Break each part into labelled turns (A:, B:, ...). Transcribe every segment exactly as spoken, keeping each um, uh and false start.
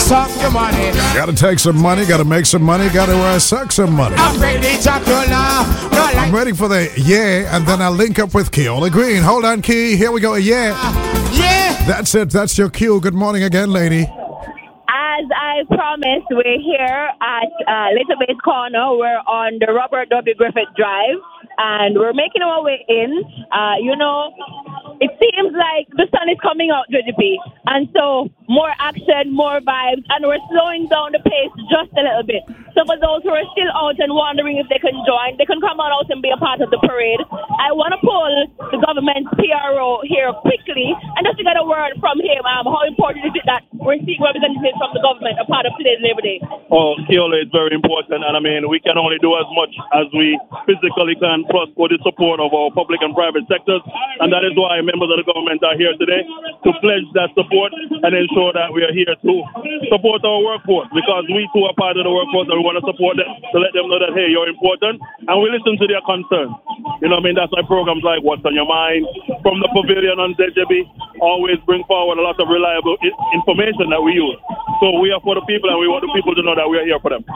A: suck your money.
B: Gotta take some money, gotta make some money, gotta uh, suck some money.
A: I'm ready to go now. No, like
B: I'm ready for the yeah, and then I'll link up with Keola Green. Hold on, Key. Here we go. Yeah.
A: Yeah.
B: That's it. That's your cue. Good morning again, lady.
C: As I promised, we're here at uh, Little Base Corner. We're on the Robert W. Griffith Drive, and we're making our way in. Uh, you know, it seems like the sun is coming out, J G P, and so more action, more vibes, and we're slowing down the pace just a little bit. So for those who are still out and wondering if they can join, they can come on out and be a part of the parade. I want to pull the government's P R O here quickly, and just to get a word from him, um, how important is it that we're seeing representatives from the government a part of today's Labor Day?
D: Oh, Keola, it's very important, and I mean, we can only do as much as we physically can, plus with the support of our public and private sectors, and that is why members of the government are here today to pledge that support and ensure that we are here to support our workforce, because we too are part of the workforce and we want to support them, to let them know that, hey, you're important, and we listen to their concerns. You know what I mean? That's why programs like What's on Your Mind, from the Pavilion on Z J B, always bring forward a lot of reliable I- information that we use. So we are for the people, and we want the people to know that we are here for them.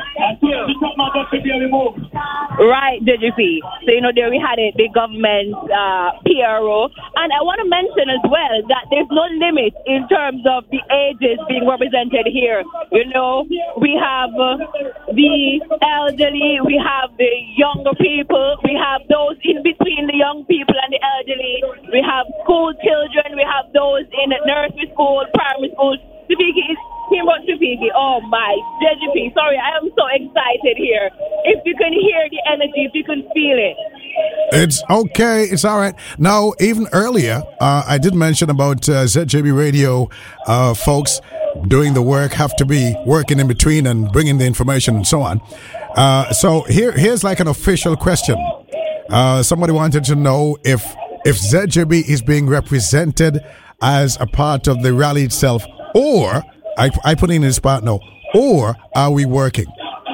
C: Right, J G P. So, you know, there we had it, the government uh, P R O. And I want to mention as well that there's no limit in terms of the ages being represented here. You know, we have uh, the elderly, we have the younger people, we have those in between the young people and the elderly, we have school children, we have those in nursery school, primary school. Tupiki is came out Tupiki. Oh my, J G P, sorry, I am so excited here. If you can hear the energy, if you can feel it.
B: It's okay. It's all right. Now, even earlier, uh, I did mention about uh, Z J B Radio uh, folks doing the work, have to be working in between and bringing the information and so on. Uh, so here, here's like an official question. Uh, somebody wanted to know if if Z J B is being represented as a part of the rally itself, or I, I put in this part now, or are we working?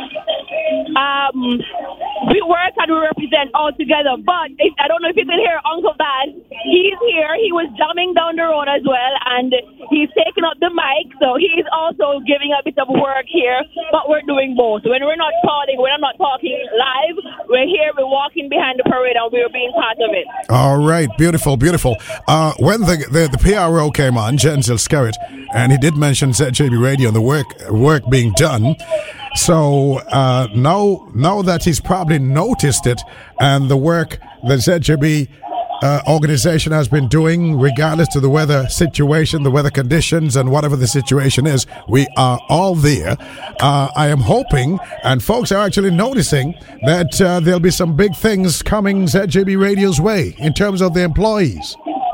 C: Um, we work and we represent all together. But if, I don't know if you can hear Uncle Bad. He's here. He was jamming down the road as well, and he's taking up the mic. So he's also giving a bit of work here. But we're doing both. When we're not calling, when I'm not talking live, we're here. We're walking behind the parade, and we're being part of it.
B: All right, beautiful, beautiful. Uh, when the, the the P R O came on, Jenzil Skerritt, and he did mention Z J B Radio and the work work being done. So uh, now, now that he's probably noticed it, and the work the Z J B uh, organization has been doing, regardless to the weather situation, the weather conditions, and whatever the situation is, we are all there. Uh, I am hoping, and folks are actually noticing, that uh, there'll be some big things coming Z J B Radio's way in terms of the employees.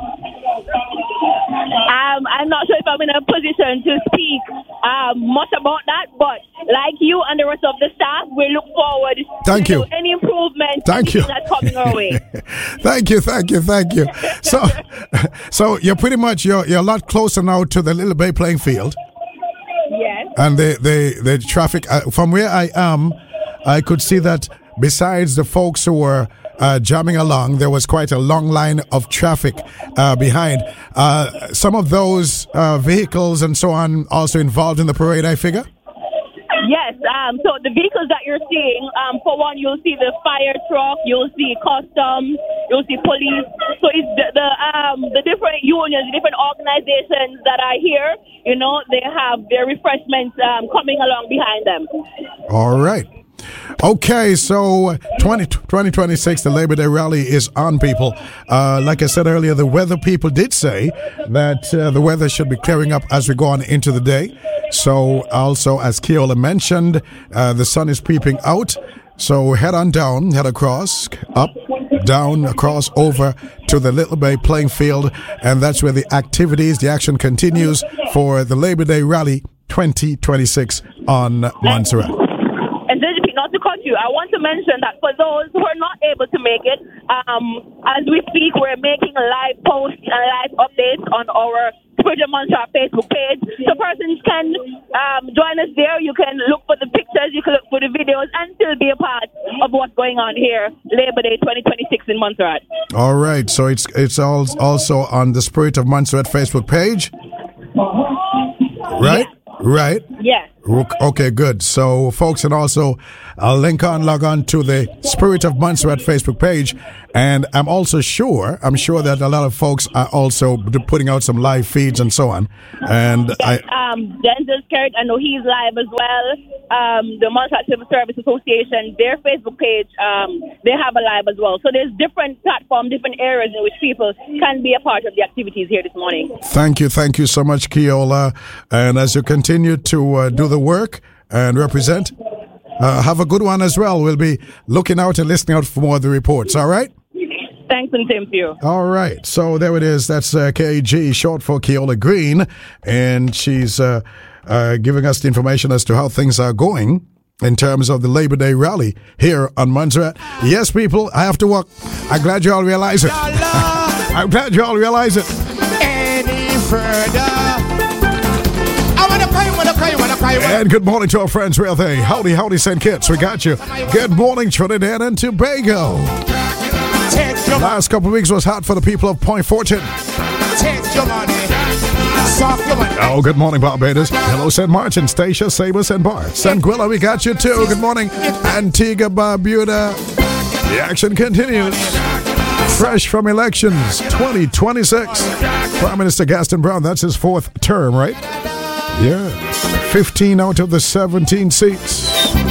C: Um, I'm not sure if I'm in a position to speak um, much about that, but like you and the rest of the staff, we look forward
B: thank
C: to
B: you.
C: any improvement
B: thank you.
C: that's coming our way.
B: thank you, thank you, thank you. So, so you're pretty much you're you're a lot closer now to the Little Bay playing field.
C: Yes.
B: And the the the traffic uh, from where I am, I could see that besides the folks who were Uh, jamming along, there was quite a long line of traffic uh, behind. Uh, some of those uh, vehicles and so on also involved in the parade, I figure?
C: Yes, um, so the vehicles that you're seeing, um, for one, you'll see the fire truck, you'll see customs, you'll see police. So it's the the, um, the different unions, the different organizations that are here, you know, they have their refreshments um, coming along behind them.
B: All right. Okay, so twenty, twenty twenty-six, the Labor Day rally is on, people. Uh, like I said earlier, the weather people did say that uh, the weather should be clearing up as we go on into the day. So also, as Keola mentioned, uh, the sun is peeping out. So head on down, head across, up, down, across, over to the Little Bay playing field. And that's where the activities, the action continues for the Labor Day rally twenty twenty-six on Montserrat.
C: And not to cut you, I want to mention that for those who are not able to make it, um, as we speak, we're making live posts and live updates on our Spiritual Montserrat Facebook page. So persons can um, join us there. You can look for the pictures, you can look for the videos, and still be a part of what's going on here, Labor Day twenty twenty-six in Montserrat.
B: All right, so it's it's also on the Spirit of Montserrat Facebook page, right? Right?
C: Yes.
B: Okay, good. So, folks, and also uh, link on, log on to the Spirit of Montserrat Facebook page. And I'm also sure, I'm sure that a lot of folks are also putting out some live feeds and so on. And
C: yes,
B: I,
C: um, Denzel Skerritt, I know he's live as well. Um, the Montserrat Civil Service Association, their Facebook page, um, they have a live as well. So there's different platforms, different areas in which people can be a part of the activities here this morning.
B: Thank you. Thank you so much, Keola. And as you continue to uh, do the work and represent, uh, have a good one as well. We'll be looking out and listening out for more of the reports. All right?
C: Thanks and same to you.
B: All right. So there it is. That's uh, K G, short for Keola Green. And she's uh, uh, giving us the information as to how things are going in terms of the Labor Day rally here on Montserrat. Yes, people, I have to walk. I'm glad you all realize it. I'm glad you all realize it.
A: Any further? I wanna cry, wanna cry, wanna cry.
B: And good morning to our friends where they. Howdy, howdy, Saint Kitts. We got you. Good morning, Trinidad and Tobago.
A: Take your
B: Last couple of weeks was hot for the people of Point Fortune.
A: take your money. Soft your money.
B: Oh, good morning, Barbados. Hello, Saint Martin, Stacia, Sabus, and Bart. Sanguilla, we got you too. Good morning, Antigua, Barbuda. The action continues. Fresh from elections twenty twenty-six. Prime Minister Gaston Brown, that's his fourth term, right? Yeah. fifteen out of the seventeen seats.